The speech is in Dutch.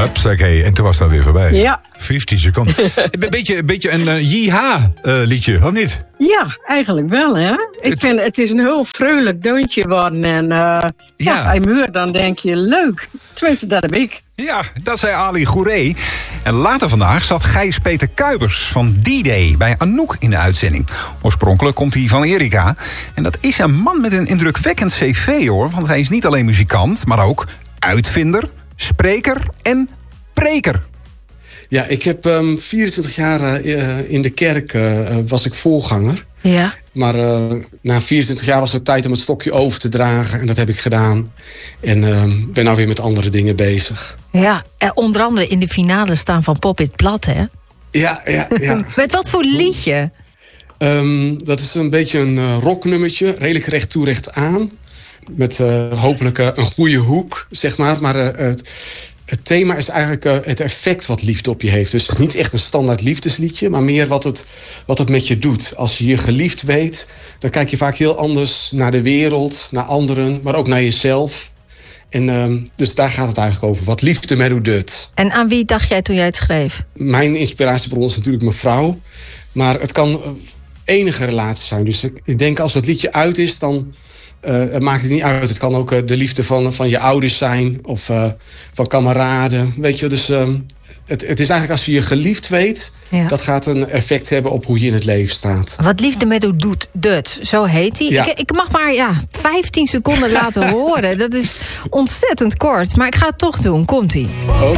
Hupsakee, en toen was dat weer voorbij. Ja. 50 seconden. Een beetje een Yeeha-liedje, of niet? Ja, eigenlijk wel, hè. Ik vind het is een heel vrolijk deuntje worden. En bij muur dan denk je, leuk. Tenminste, dat heb ik. Ja, dat zei Ali Gouré. En later vandaag zat Gijs-Peter Kuipers van D-Day bij Anouk in de uitzending. Oorspronkelijk komt hij van Erika. En dat is een man met een indrukwekkend cv, hoor. Want hij is niet alleen muzikant, maar ook uitvinder, spreker en preker. Ja, ik heb 24 jaar in de kerk was ik voorganger. Ja. Maar na 24 jaar was het tijd om het stokje over te dragen. En dat heb ik gedaan. En ben nou weer met andere dingen bezig. Ja, onder andere in de finale staan van Pop It Plat, hè? Ja. Met wat voor liedje? Dat is een beetje een rocknummertje. Redelijk recht toe, recht aan. Met hopelijk een goede hoek, zeg maar. Maar het thema is eigenlijk het effect wat liefde op je heeft. Dus het is niet echt een standaard liefdesliedje, maar meer wat het met je doet. Als je je geliefd weet, dan kijk je vaak heel anders naar de wereld, naar anderen, maar ook naar jezelf. En dus daar gaat het eigenlijk over. Wat liefde met u doet. En aan wie dacht jij toen jij het schreef? Mijn inspiratiebron is natuurlijk mijn vrouw. Maar het kan enige relatie zijn. Dus ik denk als het liedje uit is, dan maakt het niet uit. Het kan ook de liefde van je ouders zijn. Of van kameraden. Weet je, dus het is eigenlijk als je je geliefd weet. Ja. Dat gaat een effect hebben op hoe je in het leven staat. Wat liefde met u doet, zo heet hij. Ja. Ik mag maar 15 seconden laten horen. Dat is ontzettend kort. Maar ik ga het toch doen. Komt-ie. Oké.